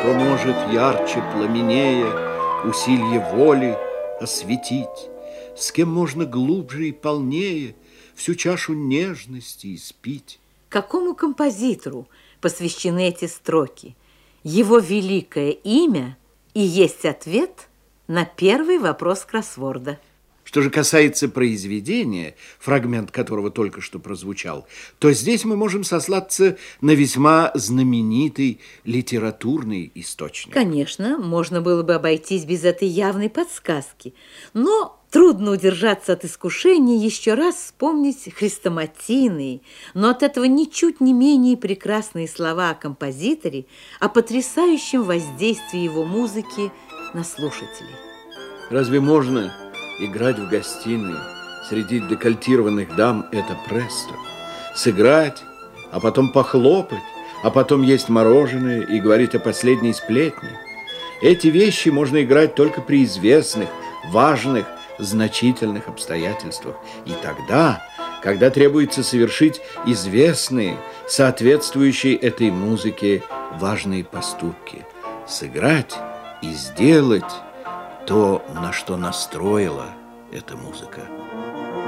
Кто может ярче пламенея усилье воли осветить, с кем можно глубже и полнее всю чашу нежности испить. Какому композитору посвящены эти строки? Его великое имя и есть ответ на первый вопрос кроссворда. Что же касается произведения, фрагмент которого только что прозвучал, то здесь мы можем сослаться на весьма знаменитый литературный источник. Конечно, можно было бы обойтись без этой явной подсказки, но трудно удержаться от искушения еще раз вспомнить хрестоматийные, но от этого ничуть не менее прекрасные слова о композиторе, о потрясающем воздействии его музыки на слушателей. Разве можно играть в гостиной среди декольтированных дам — это престо? Сыграть, а потом похлопать, а потом есть мороженое и говорить о последней сплетне. Эти вещи можно играть только при известных, важных, значительных обстоятельствах. И тогда, когда требуется совершить известные, соответствующие этой музыке важные поступки. Сыграть и сделать то, на что настроила эта музыка.